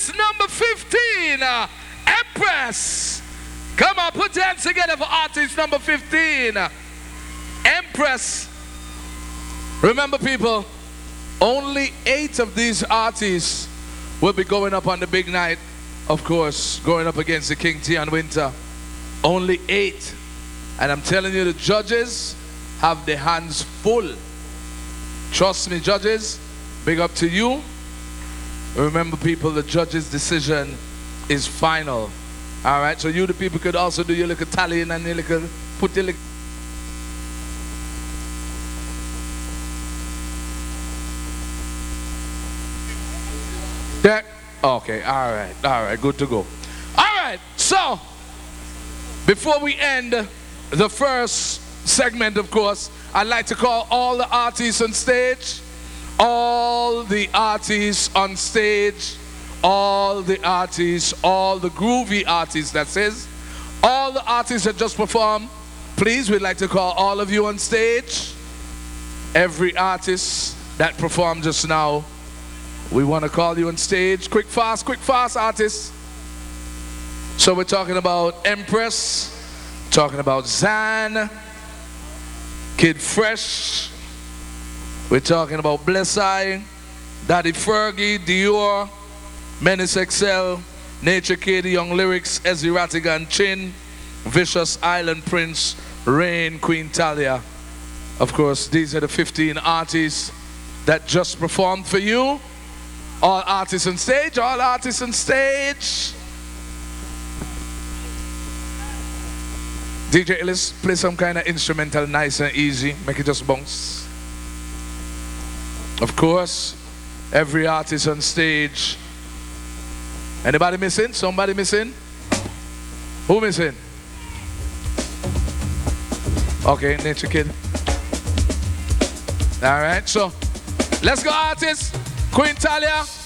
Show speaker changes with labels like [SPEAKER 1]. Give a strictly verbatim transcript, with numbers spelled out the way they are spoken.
[SPEAKER 1] artist number fifteen, uh, Empress. Come on, put your hands together for artist number fifteen, uh, Empress. Remember, people, only eight of these artists will be going up on the big night, of course, going up against the King Tian Winter. Only eight. And I'm telling you, the judges have their hands full. Trust me, judges, big up to you. Remember, people, the judge's decision is final. All right, so you, the people, could also do your little tallying and your little, put your little. That, okay, all right, all right, good to go. All right, so before we end the first segment, of course, I'd like to call all the artists on stage, all the artists on stage, all the artists, all the groovy artists, that says, all the artists that just performed, please, we'd like to call all of you on stage. Every artist that performed just now, we want to call you on stage. Quick, fast, quick, fast artists. So we're talking about Empress, talking about Zan, Kid Fresh, we're talking about Bless Eye, Daddy Fergie, Dior, Menace X L, Nature Kid, Young Lyrics, Ezzy Rattigan, Chin, Vicious, Island Prince, Rain, Queen Talia. Of course, these are the fifteen artists that just performed for you. All artists on stage, all artists on stage. D J Ellis, play some kind of instrumental, nice and easy. Make it just bounce. Of course, every artist on stage. Anybody missing? Somebody missing? Who missing? Okay, Nature Kid. All right, so let's go, artists. Queen Talia.